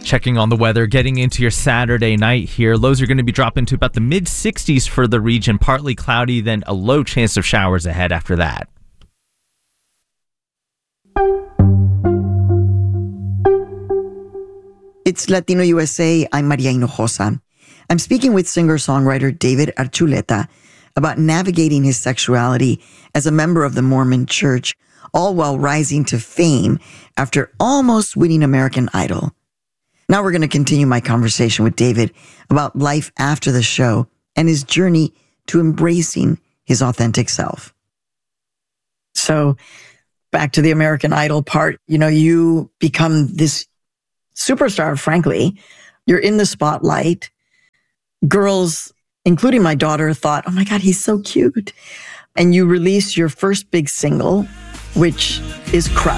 Checking on the weather, getting into your Saturday night here. Lows are going to be dropping to about the mid-60s for the region. Partly cloudy, then a low chance of showers ahead after that. It's Latino USA. I'm Maria Hinojosa. I'm speaking with singer-songwriter David Archuleta about navigating his sexuality as a member of the Mormon Church, all while rising to fame after almost winning American Idol. Now we're going to continue my conversation with David about life after the show and his journey to embracing his authentic self. So back to the American Idol part, you become this superstar, frankly. You're in the spotlight. Girls, including my daughter, thought, oh my God, he's so cute. And you release your first big single, which is Crush.